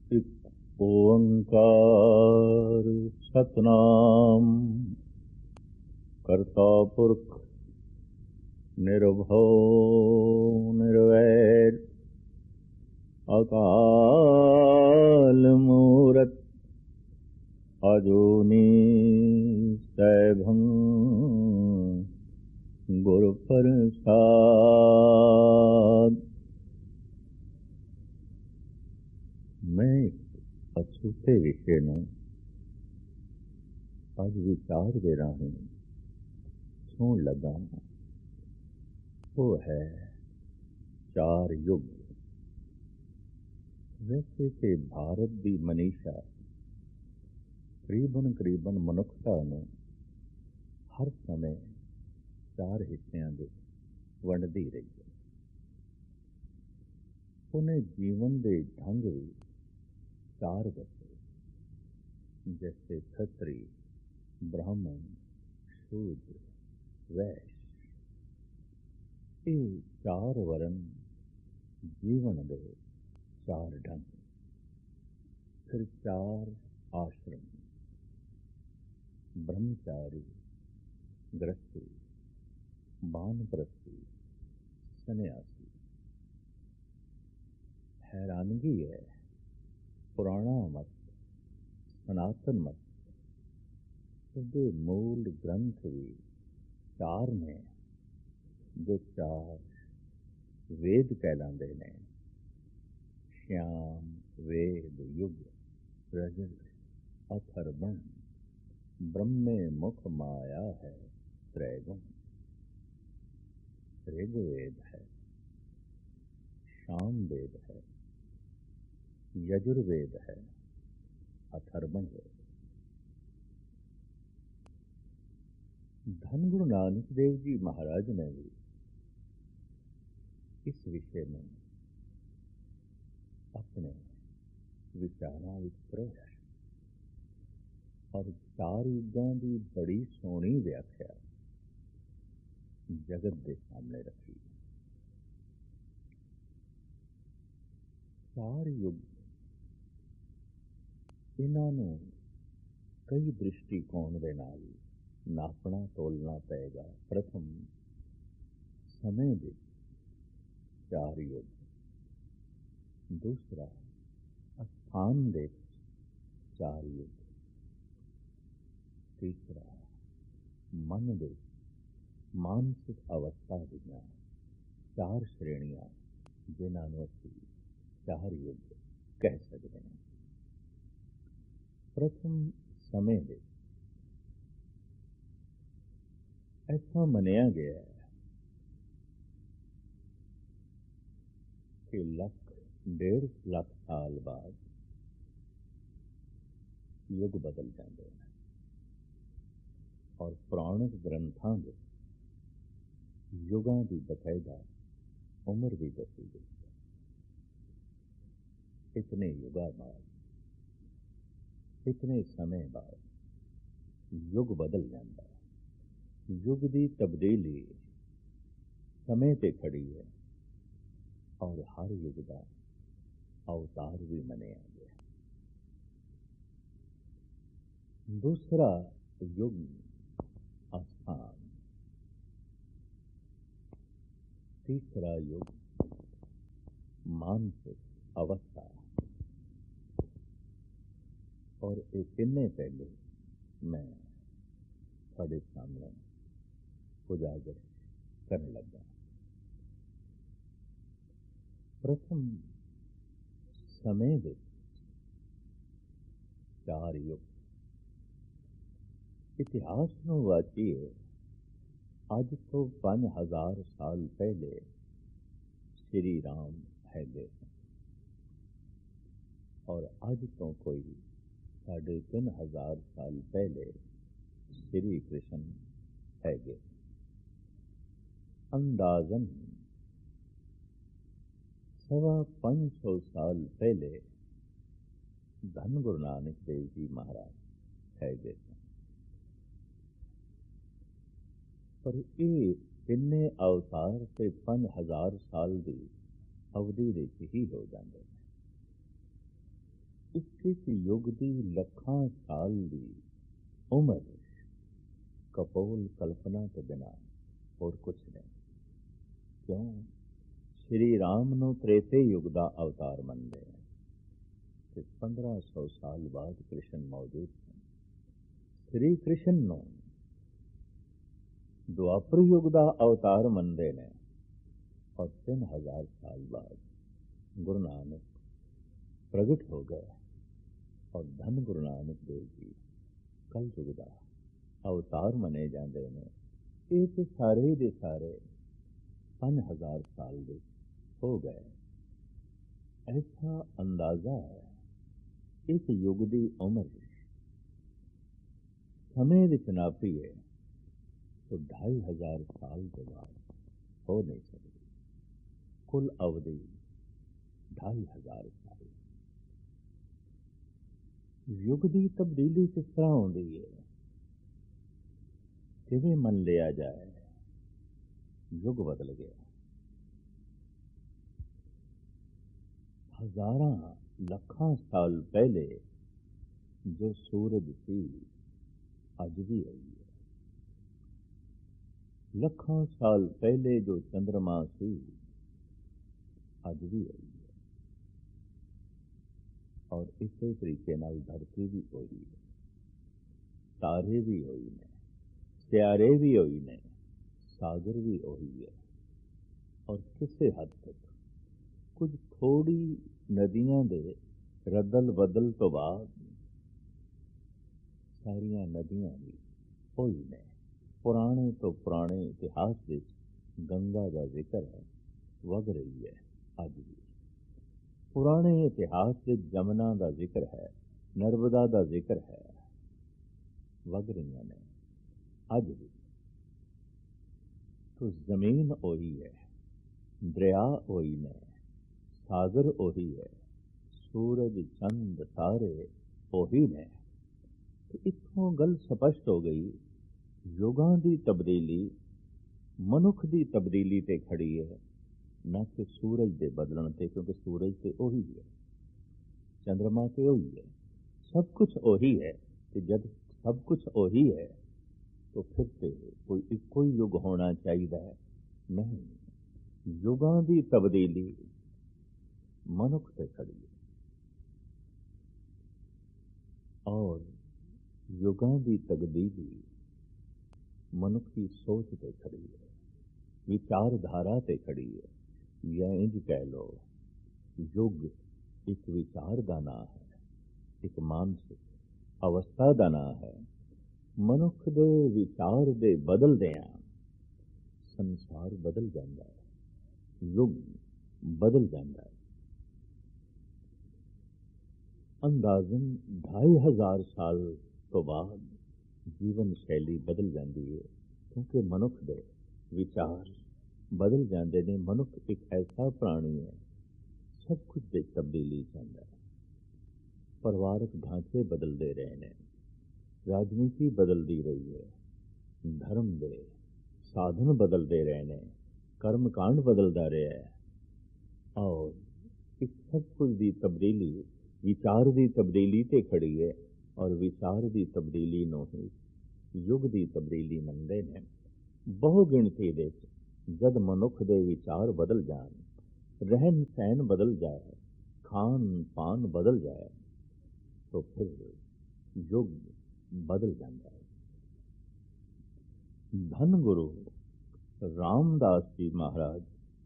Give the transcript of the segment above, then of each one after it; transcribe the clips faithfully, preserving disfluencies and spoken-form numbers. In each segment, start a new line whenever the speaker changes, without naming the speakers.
ਇੱਕ ਓੰਕਾਰ ਸਤਿਨਾਮ ਕਰਤਾ ਪੁਰਖ ਨਿਰਭਉ ਨਿਰਵੈਰ ਅਕਾਲ ਮੂਰਤ ਅਜੂਨੀ ਸੈਭੰ ਗੁਰ ਪ੍ਰਸਾਦ। ਮੈਂ ਇੱਕ ਅਛੂਤੇ ਵਿਸ਼ੇ ਨੂੰ ਅੱਜ ਵਿਚਾਰ ਦੇ ਰਾਹੀਂ ਸੁਣ ਲੱਗਾ ਹਾਂ। ਉਹ ਹੈ ਚਾਰ ਯੁੱਗ। ਵੈਸੇ ਤੇ ਭਾਰਤ ਦੀ ਮਨੀਸ਼ਾ ਕਰੀਬਨ ਕਰੀਬਨ ਮਨੁੱਖਤਾ ਨੂੰ ਹਰ ਸਮੇਂ ਚਾਰ ਹਿੱਸਿਆਂ ਦੇ ਵੰਡਦੀ ਰਹੀ ਹੈ। ਉਹਨੇ ਜੀਵਨ ਦੇ ਢੰਗ ਵੀ ਚਾਰ ਦੱਸੇ, ਜੈਸੇ ਖੱਤਰੀ, ਬ੍ਰਾਹਮਣ, ਸ਼ੂਦਰ, ਵੈਸ਼। ਇਹ ਚਾਰ ਵਰਨ ਜੀਵਨ ਦੇ ਚਾਰ ਢੰਗ। ਫਿਰ ਚਾਰ ਆਸ਼ਰਮ, ਬ੍ਰਹਮਚਾਰੀ, ਗ੍ਰਸਤੀ, ਬਾਨਪ੍ਰਸਤੀ, ਸੰਨਿਆਸੀ। ਹੈਰਾਨਗੀ ਹੈ, ਪੁਰਾਣਾ ਮਤ, ਸਨਾਤਨ ਮਤ, ਉਹਦੇ ਮੂਲ ਗ੍ਰੰਥ ਵੀ ਚਾਰ ਨੇ, ਜੋ ਚਾਰ ਵੇਦ ਕਹਿਲਾਂਦੇ ਨੇ। ਸ਼ਿਆਮ, ਵੇਦ, ਯੁਗ, ਰਜਸ, ਅਥਰਵਣ, ਬ੍ਰਹਮੇ ਮੁਖ ਮਾਇਆ ਹੈ ਤ੍ਰੈਗੁਣ। ਰਿਗਵੇਦ ਹੈ, ਸ਼ਾਮ ਵੇਦ ਹੈ, ਯਜੁਰਵੇਦ ਹੈ, ਅਥਰਵਣ ਵੇਦ। ਧੰਨ ਗੁਰੂ ਨਾਨਕ ਦੇਵ ਜੀ ਮਹਾਰਾਜ ਨੇ ਵੀ ਇਸ ਵਿਸ਼ੇ ਨੂੰ ਆਪਣੇ ਵਿਚਾਰਾਂ ਵਿੱਚ ਪਰੋਇਆ ਔਰ ਚਾਰ ਯੁੱਗਾਂ ਦੀ ਬੜੀ ਸੋਹਣੀ ਵਿਆਖਿਆ ਜਗਤ ਦੇ ਸਾਹਮਣੇ ਰੱਖੀ। ਚਾਰ ਯੁੱਗ, ਇਹਨਾਂ ਨੂੰ ਕਈ ਦ੍ਰਿਸ਼ਟੀਕੋਣ ਦੇ ਨਾਲ ਨਾਪਣਾ ਤੋਲਣਾ ਪਏਗਾ। ਪ੍ਰਥਮ ਸਮੇਂ ਦੇ ਚਾਰ ਯੁੱਗ, ਦੂਸਰਾ ਅਸਥਾਨ ਦੇ ਚਾਰ ਯੁੱਗ, ਤੀਸਰਾ ਮਨ ਦੇ ਮਾਨਸਿਕ ਅਵਸਥਾ ਦੀਆਂ ਚਾਰ ਸ਼੍ਰੇਣੀਆਂ, ਜਿਨ੍ਹਾਂ ਨੂੰ ਅਸੀਂ ਚਾਰ ਯੁੱਗ ਕਹਿ ਸਕਦੇ ਹਾਂ। ਪ੍ਰਥਮ ਸਮੇਂ ਦੇ ਐਸਾ ਮੰਨਿਆ ਗਿਆ ਹੈ ਕਿ ਲੱਖ ਡੇਢ ਲੱਖ ਸਾਲ ਬਾਅਦ ਯੁੱਗ ਬਦਲ ਜਾਂਦੇ ਹਨ ਔਰ ਪੁਰਾਣਿਕ ਗ੍ਰੰਥਾਂ ਦੇ ਯੁਗਾਂ ਦੀ ਬਕਾਇਦਾ ਉਮਰ ਵੀ ਦੱਸੀ ਗਈ ਹੈ। ਇਤਨੇ ਯੁਗਾਂ ਬਾਅਦ, ਇਤਨੇ ਸਮੇਂ ਬਾਅਦ ਯੁੱਗ ਬਦਲ ਜਾਂਦਾ ਹੈ। ਯੁੱਗ ਦੀ ਤਬਦੀਲੀ ਸਮੇਂ ਤੇ ਖੜੀ ਹੈ ਔਰ ਹਰ ਯੁੱਗ ਦਾ ਅਵਤਾਰ ਵੀ ਮੰਨਿਆ ਗਿਆ। ਦੂਸਰਾ ਯੁੱਗ ਅਸਥਾਨ, ਤੀਸਰਾ ਯੁੱਗ ਮਾਨਸਿਕ ਅਵਸਥਾ, ਔਰ ਇਹ ਤਿੰਨੇ ਪਹਿਲੂ ਮੈਂ ਤੁਹਾਡੇ ਸਾਹਮਣੇ ਉਜਾਗਰ ਕਰਨ ਲੱਗਾ। ਪ੍ਰਥਮ ਸਮੇਂ ਦੇ ਚਾਰ ਯੁੱਗ। ਇਤਿਹਾਸ ਨੂੰ ਵਾਚੀਏ, ਅੱਜ ਤੋਂ ਪੰਜ ਹਜ਼ਾਰ ਸਾਲ ਪਹਿਲੇ ਸ਼੍ਰੀ ਰਾਮ ਹੈਗੇ ਸਨ ਔਰ ਅੱਜ ਤੋਂ ਕੋਈ ਸਾਢੇ ਤਿੰਨ ਹਜ਼ਾਰ ਸਾਲ ਪਹਿਲੇ ਸ਼੍ਰੀ ਕ੍ਰਿਸ਼ਨ ਹੈਗੇ। ਅੰਦਾਜ਼ਨ ਸਵਾ ਪੰਜ ਸੌ ਸਾਲ ਪਹਿਲੇ ਧੰਨ ਗੁਰੂ ਨਾਨਕ ਦੇਵ ਜੀ ਮਹਾਰਾਜ ਹੈਗੇ ਸਨ। ਪਰ ਇਹ ਤਿੰਨੇ ਅਵਤਾਰ ਤੇ ਪੰਜ ਹਜ਼ਾਰ ਸਾਲ ਦੀ ਅਵਧੀ ਵਿੱਚ ਹੀ ਹੋ ਜਾਂਦੇ ਨੇ। ਇੱਕ ਇੱਕ ਯੁੱਗ ਦੀ ਲੱਖਾਂ ਸਾਲ ਦੀ ਉਮਰ ਕਪੋਲ ਕਲਪਨਾ ਤੋਂ ਬਿਨਾਂ ਹੋਰ ਕੁਛ ਨਹੀਂ। ਕਿਉਂ? ਸ਼੍ਰੀ ਰਾਮ ਨੂੰ ਤ੍ਰੇਤੇ ਯੁੱਗ ਦਾ ਅਵਤਾਰ ਮੰਨਦੇ ਨੇ ਤੇ ਪੰਦਰਾਂ ਸੌ ਸਾਲ ਬਾਅਦ ਕ੍ਰਿਸ਼ਨ ਮੌਜੂਦ ਸਨ। ਸ਼੍ਰੀ ਕ੍ਰਿਸ਼ਨ ਨੂੰ ਦੁਆਪਰ ਯੁੱਗ ਦਾ ਅਵਤਾਰ ਮੰਨਦੇ ਨੇ ਔਰ ਤਿੰਨ ਹਜ਼ਾਰ ਸਾਲ ਬਾਅਦ ਗੁਰੂ ਨਾਨਕ ਪ੍ਰਗਟ ਹੋ ਗਏ ਔਰ ਧੰਨ ਗੁਰੂ ਨਾਨਕ ਦੇਵ ਜੀ ਕਲ ਯੁੱਗ ਦਾ ਅਵਤਾਰ ਮੰਨੇ ਜਾਂਦੇ ਨੇ। ਇਹ ਤੇ ਸਾਰੇ ਦੇ ਸਾਰੇ ਪੰਜ ਹਜ਼ਾਰ ਸਾਲ ਦੇ ਹੋ ਗਏ। ਐਸਾ ਅੰਦਾਜ਼ਾ ਹੈ ਇਸ ਯੁੱਗ ਦੀ ਉਮਰ ਸਮੇਂ ਵਿੱਚ ਨਾਪੀਏ तो ढाई हजार साल के बाद हो नहीं सकती। कुल अवधि ढाई हजार साल। युग की तब्दीली किस तरह होती है, किवें मन लिया जाए? युग बदल गया। हजारां लखां साल पहले जो सूरज सी अज भी आई है। ਲੱਖਾਂ ਸਾਲ ਪਹਿਲੇ ਜੋ ਚੰਦਰਮਾ ਸੀ ਅੱਜ ਵੀ ਆਈ ਹੈ। ਔਰ ਇਸੇ ਤਰੀਕੇ ਨਾਲ ਧਰਤੀ ਵੀ ਹੋਈ ਹੈ, ਤਾਰੇ ਵੀ ਹੋਈ ਨੇ, ਸਿਆਰੇ ਵੀ ਹੋਈ ਨੇ, ਸਾਗਰ ਵੀ ਹੋਈ ਹੈ। ਔਰ ਕਿਸੇ ਹੱਦ ਤੱਕ ਕੁਝ ਥੋੜੀ ਨਦੀਆਂ ਦੇ ਰੱਦਲ ਬਦਲ ਤੋਂ ਬਾਅਦ ਸਾਰੀਆਂ ਨਦੀਆਂ ਵੀ ਹੋਈ ਨੇ। ਪੁਰਾਣੇ ਤੋਂ ਪੁਰਾਣੇ ਇਤਿਹਾਸ ਵਿੱਚ ਗੰਗਾ ਦਾ ਜ਼ਿਕਰ ਹੈ, ਵਗ ਰਹੀ ਹੈ ਅੱਜ ਵੀ। ਪੁਰਾਣੇ ਇਤਿਹਾਸ ਵਿੱਚ ਜਮਨਾ ਦਾ ਜ਼ਿਕਰ ਹੈ, ਨਰਮਦਾ ਦਾ ਜ਼ਿਕਰ ਹੈ, ਵਗ ਰਹੀਆਂ ਨੇ ਅੱਜ ਵੀ। तो ਜ਼ਮੀਨ ਉਹੀ ਹੈ, ਦਰਿਆ ਉਹੀ ਨੇ, ਸਾਗਰ ਉਹੀ ਹੈ, ਸੂਰਜ ਚੰਦ ਤਾਰੇ ਉਹੀ ਨੇ। तो ਇੱਥੋਂ ਗੱਲ ਸਪਸ਼ਟ ਹੋ ਗਈ, ਯੁਗਾਂ ਦੀ ਤਬਦੀਲੀ ਮਨੁੱਖ ਦੀ ਤਬਦੀਲੀ ਤੇ ਖੜੀ ਹੈ, ਨਾ ਕਿ ਸੂਰਜ ਦੇ ਬਦਲਣ ਤੇ। ਕਿਉਂਕਿ ਸੂਰਜ ਤੇ ਉਹੀ ਹੈ, ਚੰਦਰਮਾ ਤੇ ਉਹੀ ਹੈ, ਸਭ ਕੁਛ ਉਹੀ ਹੈ। ਤੇ ਜਦ ਸਭ ਕੁਛ ਉਹੀ ਹੈ तो फिर ਤੇ ਕੋਈ ਇੱਕੋ ਹੀ ਯੁੱਗ ਹੋਣਾ ਚਾਹੀਦਾ ਹੈ? ਨਹੀਂ, ਯੁਗਾਂ ਦੀ ਤਬਦੀਲੀ ਮਨੁੱਖ ਤੇ ਖੜੀ ਹੈ ਔਰ ਯੁਗਾਂ ਦੀ ਤਬਦੀਲੀ ਮਨੁੱਖੀ ਸੋਚ ਤੇ ਖੜੀ ਹੈ, ਵਿਚਾਰਧਾਰਾ ਤੇ ਖੜੀ ਹੈ। ਜਾਂ ਇੰਝ ਕਹਿ ਲਓ, ਯੁੱਗ ਇੱਕ ਵਿਚਾਰ ਦਾ ਨਾਂ ਹੈ, ਇੱਕ ਮਾਨਸਿਕ ਅਵਸਥਾ ਦਾ ਨਾਂ ਹੈ। ਮਨੁੱਖ ਦੇ ਵਿਚਾਰ ਦੇ ਬਦਲਦਿਆਂ ਸੰਸਾਰ ਬਦਲ ਜਾਂਦਾ ਹੈ, ਯੁੱਗ ਬਦਲ ਜਾਂਦਾ ਹੈ। ਅੰਦਾਜ਼ਨ ਢਾਈ ਹਜ਼ਾਰ ਸਾਲ ਤੋਂ ਬਾਅਦ ਜੀਵਨ ਸ਼ੈਲੀ ਬਦਲ ਜਾਂਦੀ ਹੈ, ਕਿਉਂਕਿ ਮਨੁੱਖ ਦੇ ਵਿਚਾਰ ਬਦਲ ਜਾਂਦੇ ਨੇ। ਮਨੁੱਖ ਇੱਕ ਐਸਾ ਪ੍ਰਾਣੀ ਹੈ, ਸਭ ਕੁਝ ਦੇ ਤਬਦੀਲੀ ਚਾਹੁੰਦਾ ਹੈ। ਪਰਿਵਾਰਕ ਢਾਂਚੇ ਬਦਲਦੇ ਰਹੇ ਨੇ, ਰਾਜਨੀਤੀ ਬਦਲਦੀ ਰਹੀ ਹੈ, ਧਰਮ ਦੇ ਸਾਧਨ ਬਦਲਦੇ ਰਹੇ ਨੇ, ਕਰਮ ਕਾਂਡ ਬਦਲਦਾ ਰਿਹਾ ਹੈ। ਔਰ ਇਸ ਸਭ ਕੁਝ ਦੀ ਤਬਦੀਲੀ ਵਿਚਾਰ ਦੀ ਤਬਦੀਲੀ ਤੇ ਖੜੀ ਹੈ ਔਰ ਵਿਚਾਰ ਦੀ ਤਬਦੀਲੀ ਨੂੰ ਹੀ ਯੁੱਗ ਦੀ ਤਬਦੀਲੀ ਮੰਨਦੇ ਨੇ। ਬਹੁ ਗਿਣਤੀ ਦੇ ਜਦ ਮਨੁੱਖ ਦੇ ਵਿਚਾਰ ਬਦਲ ਜਾਣ, ਰਹਿਣ ਸਹਿਣ ਬਦਲ ਜਾਏ, ਖਾਣ ਪਾਨ ਬਦਲ ਜਾਏ, तो फिर युग बदल जाता है। धन गुरु रामदास जी महाराज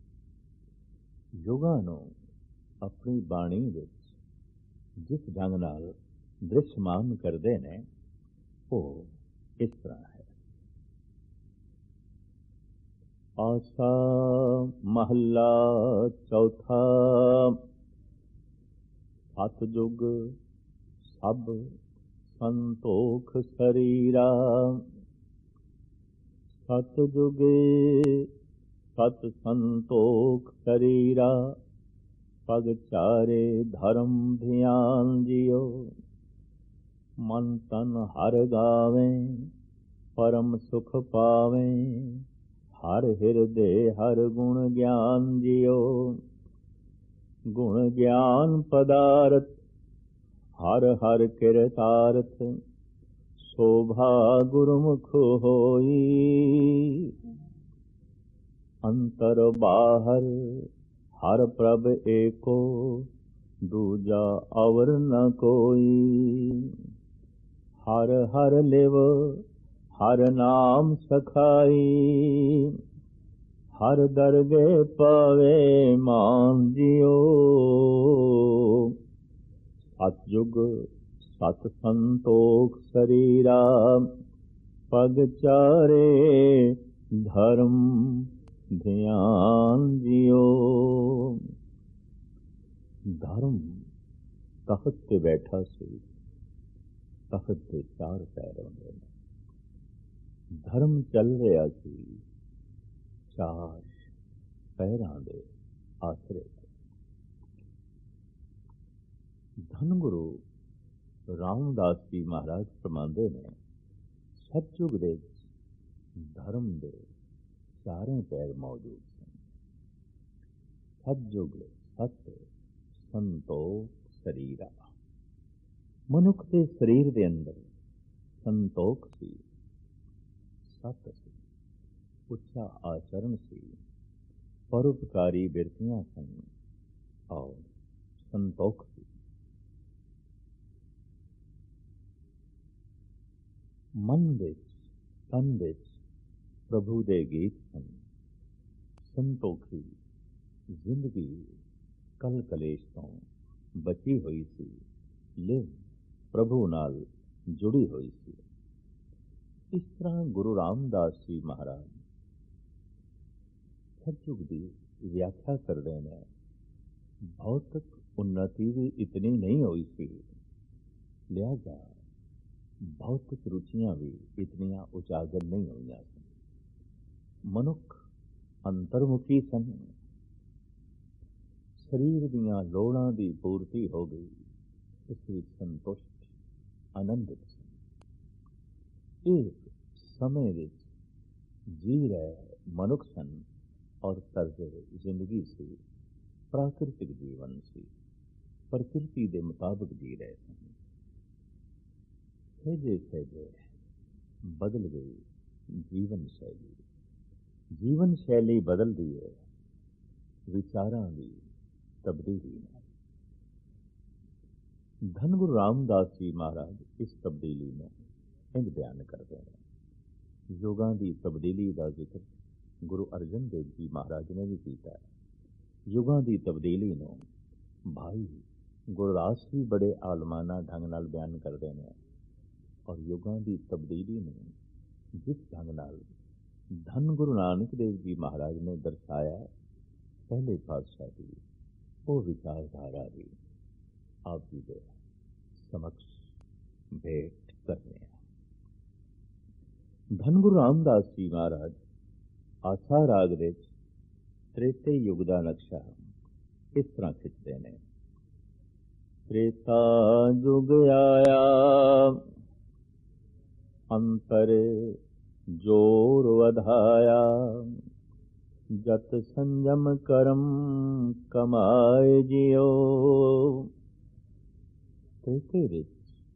युगां नूं अपनी बाणी विच जिस ढंग नाल दृश्यमान करते हैं वो इस तरह है। आसा महला चौथा, सतयुग सब संतोख शरीरा, सतयुगे सत संतोख शरीरा, पग चारे धर्म ध्यान जियो, मन तन हर गावे परम सुख पावे, हर हृदय हर गुण ज्ञान, जियो। गुण ज्ञान पदार्थ हर हृदय हर गुण ज्ञान, जियो। मन तन हर गावे परम सुख पावे, हर हृदय हर गुण ज्ञान, जियो। गुण ज्ञान पदार्थ हर हृदय हर गुण ज्ञान, जियो। मन तन हर गावे परम सुख पावे, हर हृदय हर गुण ज्ञान, जियो। गुण ज्ञान पदार्थ ਹਰ ਹਰ ਕਿਰਤਾਰਥ शोभा गुरुमुख होई। अंतर बाहर हर प्रभ एको दूजा अवर न कोई। हर हर लिव हर नाम सखाई हर दरगे पावे मान जियो। सतयुग सत संतोख शरीरा पग चारे धर्म ध्यान जियो। धर्म तख्त ते बैठा सी, तख्त ते चार पैर होंदे ने। धर्म चल रहा सी चार पैरां दे आसरे। धन गुरु रामदास जी महाराज फरमांदे ने सतयुग दे धर्म दे चारें पैर मौजूद सन। सतयुग सत संतोख शरीरा। मनुख के शरीर दे अंदर संतोख सी, सत सी, उच्चा आचरण सी, परोपकारी बिरतियां सन और संतोख सी। मन विच तन विच प्रभु दे गीत सन। संतोखी जिंदगी कल कलेश तो बची हुई सी, लिव प्रभु नाल जुड़ी हुई सी। इस तरह गुरु रामदास जी महाराज सतयुग की व्याख्या करते हैं। भौतिक उन्नति भी इतनी नहीं हुई सी, लिहाजा भौतिक रुचियां भी इतनियां उजागर नहीं हुई सन। मनुख अंतर्मुखी सन। शरीर दियां लोड़ां दी पूर्ति हो गई, इस विच संतुष्ट आनंदित सन। एक समय विच जी रहे मनुख सन और तर्ज जिंदगी सी प्राकृतिक जीवन सी, प्रकृति के मुताबिक जी रहे सन। सहजे सहजे बदल गई जीवन शैली। जीवन शैली बदल दी है विचारां की तब्दीली। धन गुरु रामदास जी महाराज इस तब्दीली में इंज बयान करते हैं। युगां की तब्दीली का जिक्र गुरु अर्जन देव जी महाराज ने भी किया है। युगां की तब्दीली नूं भाई गुरदास भी बड़े आलमाना ढंग नाल बयान करते हैं और युगां की तब्दीली में जिस ढंग नाल धन गुरु नानक देव जी महाराज ने दर्शाया पहले पातशाह की वो विचारधारा भी आप जी के समक्ष भेंट करने हैं। धन गुरु रामदास जी महाराज आसा राग दे त्रेते युग का नक्शा इस तरह खिंचते हैं। त्रेता युग आया अंतर जोर वधाया जत संयम करम कमाए जियो। त्रेते विच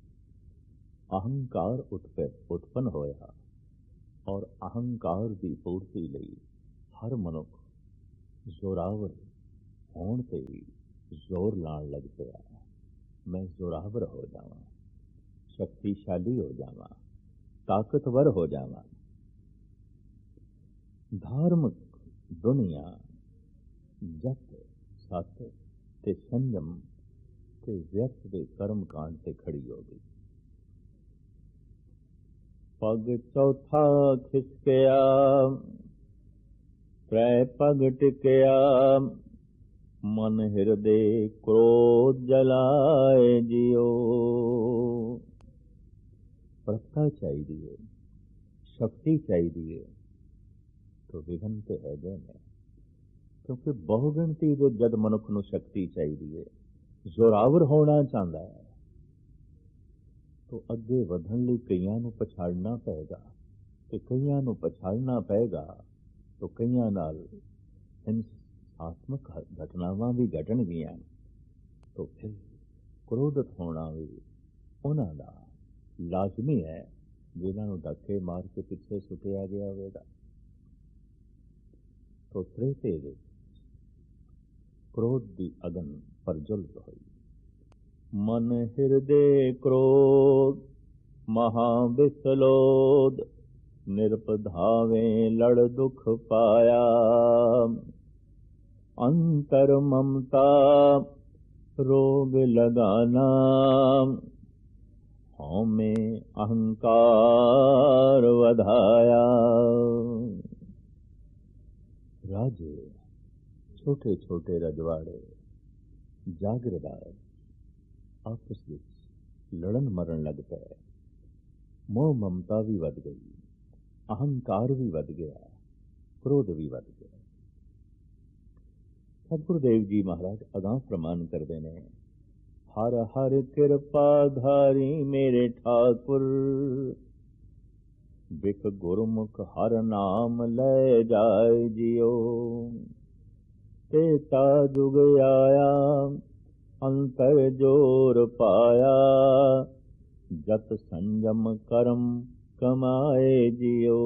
अहंकार उत्पन्न होया और अहंकार की पूर्ति लई हर मनुख जोरावर होण ते भी जोर लाण लग पिया। मैं जोरावर हो जावां, शक्तिशाली हो जावां, ताकतवर हो जावां। धार्मिक दुनिया जत सत ते संयम ते व्यर्थ के कर्म कांड से खड़ी हो गई। पग चौथा खिसकया त्रै पग टिकया मन हृदय क्रोध जलाए जियो। प्रथा चाहिए, शक्ति चाहिए तो विघन तो है गए ने, क्योंकि बहुगिणती जो जद मनुख नूं शक्ति चाहिए, जोरावर होना चाहता है तो अगे वधन लई कईयां नूं पछाड़ना पेगा ते कईयां नूं पछाड़ना पेगा तो कईयां नाल हिंसात्मक घटनावां भी घटणगियां तो फिर ਕ੍ਰੋਧਿਤ ਹੋਣਾ ਵੀ ਉਹਨਾਂ ਦਾ ਲਾਜ਼ਮੀ ਹੈ ਜਿਨ੍ਹਾਂ ਨੂੰ ਧੱਕੇ ਮਾਰ ਕੇ ਪਿੱਛੇ ਸੁੱਟਿਆ ਗਿਆ ਹੋਵੇਗਾ। ਤੋ ਤ੍ਰੇਤੇ ਵਿੱਚ ਕ੍ਰੋਧ ਦੀ ਅਗਨ ਪ੍ਰਜਵਲਿਤ ਹੋਈ। ਮਨ ਹਿਰਦੇ ਕ੍ਰੋਧ ਮਹਾ ਵਿਸਲੋਦ, ਨਿਰਪਧਾਵੇਂ ਲੜ ਦੁਖ ਪਾਇਆ। ਅੰਤਰ ਮਮਤਾ ਰੋਗ ਲਗਾਨਾ, ਹਉਮੈ ਅਹੰਕਾਰ ਵਧਾਇਆ। ਰਾਜੇ ਛੋਟੇ ਛੋਟੇ ਰਜਵਾੜੇ ਜਾਗੀਰਦਾਰ ਆਪਸ ਵਿੱਚ ਲੜਨ ਮਰਨ ਲੱਗ ਪਏ। ਮੋਹ ਮਮਤਾ ਵੀ ਵੱਧ ਗਈ, ਅਹੰਕਾਰ ਵੀ ਵੱਧ ਗਿਆ, ਕ੍ਰੋਧ ਵੀ ਵੱਧ ਗਿਆ। ਸਤਿਗੁਰੂ ਦੇਵ ਜੀ ਮਹਾਰਾਜ ਅਗਾਂਹ ਪ੍ਰਮਾਣ ਕਰਦੇ ਨੇ, ਹਰ ਹਰ ਕਿਰਪਾ ਧਾਰੀ ਮੇਰੇ ਠਾਕੁਰ, ਬਿਕ ਗੁਰਮੁਖ ਹਰ ਨਾਮ ਲੈ ਜਾਏ ਜਿਉ। ਤੇਤਾ ਜੁਗ ਆਇਆ ਅੰਤਰ ਜੋਰ ਪਾਇਆ, ਜਤ ਸੰਜਮ ਕਰਮ ਕਮਾਏ ਜਿਉ।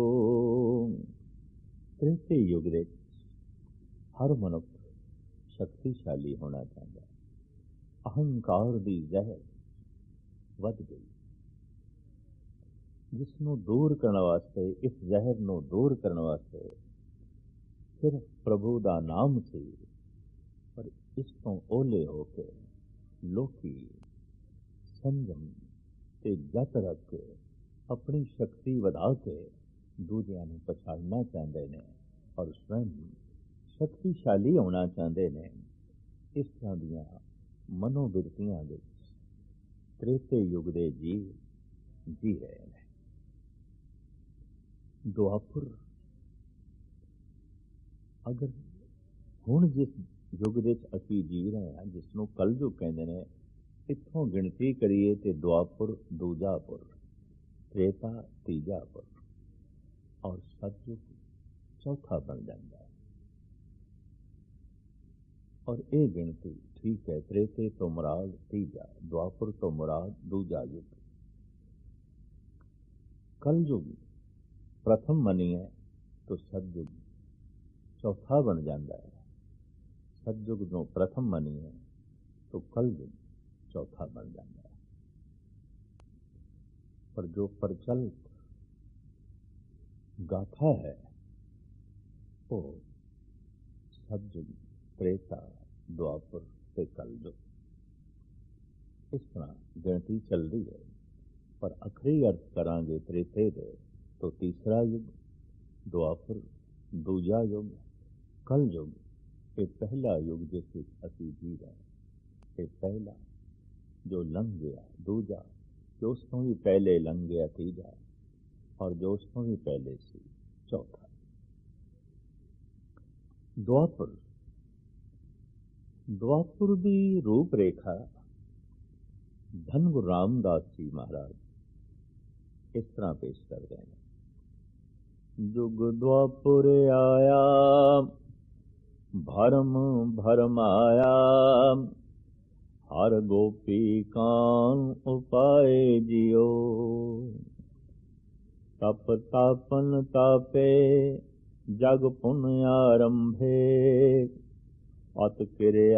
ਤ੍ਰੇਤੇ ਯੁਗ ਦੇ ਹਰ ਮਨੁੱਖ ਸ਼ਕਤੀਸ਼ਾਲੀ ਹੋਣਾ ਚਾਹੁੰਦਾ। ਅਹੰਕਾਰ ਦੀ ਜ਼ਹਿਰ ਵੱਧ ਗਈ, ਜਿਸ ਨੂੰ ਦੂਰ ਕਰਨ ਵਾਸਤੇ, ਇਸ ਜ਼ਹਿਰ ਨੂੰ ਦੂਰ ਕਰਨ ਵਾਸਤੇ ਸਿਰਫ ਪ੍ਰਭੂ ਦਾ ਨਾਮ ਸੀ। ਪਰ ਇਸ ਤੋਂ ਓਲੇ ਹੋ ਕੇ ਲੋਕੀ ਸੰਜਮ ਤੇ ਜਤ ਰੱਖ ਕੇ ਆਪਣੀ ਸ਼ਕਤੀ ਵਧਾ ਕੇ ਦੂਜਿਆਂ ਨੂੰ ਪਛਾੜਨਾ ਚਾਹੁੰਦੇ ਨੇ ਔਰ ਸਵੈਂ ਸ਼ਕਤੀਸ਼ਾਲੀ ਹੋਣਾ ਚਾਹੁੰਦੇ ਨੇ। ਇਸ ਤਰ੍ਹਾਂ ਦੀਆਂ ਮਨੋਬਿਰਤੀਆਂ ਵਿੱਚ ਤ੍ਰੇਤੇ ਯੁਗ ਦੇ ਜੀ ਜੀ ਰਹੇ ਨੇ। ਦੁਆਪੁਰ ਅਗਰ ਹੁਣ ਜਿਸ ਯੁੱਗ ਵਿੱਚ ਅਸੀਂ ਜੀ ਰਹੇ ਹਾਂ, ਜਿਸ ਨੂੰ ਕਲਯੁਗ ਕਹਿੰਦੇ ਨੇ, ਇੱਥੋਂ ਗਿਣਤੀ ਕਰੀਏ ਤੇ ਦੁਆਪੁਰ ਦੂਜਾ ਪੁਰ, ਤ੍ਰੇਤਾ ਤੀਜਾ ਪੁਰ ਔਰ ਸਤਯੁਗ ਚੌਥਾ ਬਣ ਜਾਂਦਾ ਹੈ। ਔਰ ਇਹ ਗਿਣਤੀ ਠੀਕ ਹੈ, ਤ੍ਰੇਤੇ ਤੋਂ ਮੁਰਾਦ ਤੀਜਾ, ਦੁਆਪੁਰ ਤੋਂ ਮੁਰਾਦ ਦੂਜਾ ਯੁੱਗ। ਕਲਯੁਗ ਪ੍ਰਥਮ ਮੰਨੀਏ ਤਾਂ ਸਤਯੁਗ ਚੌਥਾ ਬਣ ਜਾਂਦਾ ਹੈ। ਸਤਯੁਗ ਨੂੰ ਪ੍ਰਥਮ ਮੰਨੀਏ ਤਾਂ ਕਲਯੁਗ ਚੌਥਾ ਬਣ ਜਾਂਦਾ ਹੈ। ਪਰ ਜੋ ਪ੍ਰਚਲਿਤ ਗਾਥਾ ਹੈ ਉਹ ਸਤਯੁਗ, ਤ੍ਰੇਤਾ, ਦੁਆਪੁਰ ਤੇ ਕਲਯੁਗ, ਇਸ ਤਰ੍ਹਾਂ ਗਿਣਤੀ ਚੱਲਦੀ ਹੈ। ਪਰ ਅਖਰੀ ਅਰਥ ਕਰਾਂਗੇ ਤ੍ਰੇਤੇ ਦੇ ਤਾਂ ਤੀਸਰਾ ਯੁੱਗ, ਦੁਆਪੁਰ ਦੂਜਾ ਯੁੱਗ, ਕਲਯੁਗ ਇਹ ਪਹਿਲਾ ਯੁੱਗ ਜਿਸ ਵਿੱਚ ਅਸੀਂ ਜੀ ਰਹੇ। ਇਹ ਪਹਿਲਾ ਜੋ ਲੰਘ ਗਿਆ, ਦੂਜਾ ਜੋ ਉਸ ਤੋਂ ਵੀ ਪਹਿਲੇ ਲੰਘ ਗਿਆ, ਤੀਜਾ ਔਰ ਜੋ ਉਸ ਤੋਂ ਵੀ ਪਹਿਲੇ ਸੀ, ਚੌਥਾ। ਦੁਆਪੁਰ ਦੁਆਪੁਰ ਦੀ ਰੂਪ ਰੇਖਾ ਧੰਨ ਗੁਰੂ ਰਾਮਦਾਸ ਜੀ ਮਹਾਰਾਜ ਇਸ ਤਰ੍ਹਾਂ ਪੇਸ਼ ਕਰਦੇ ਨੇ। ਜੁਗ ਦੁਆਪੁਰ ਆਇਆ ਭਰਮ ਭਰਮਾਇਆ, ਹਰ ਗੋਪੀ ਕਾਨ ਉਪਾਏ ਜਿਉ। ਤਪ ਤਾਪਨ ਤਾਪੇ ਜਗ ਪੁਨ ਆਰੰਭੇ, ਅਤ ਕਿਰਿਆ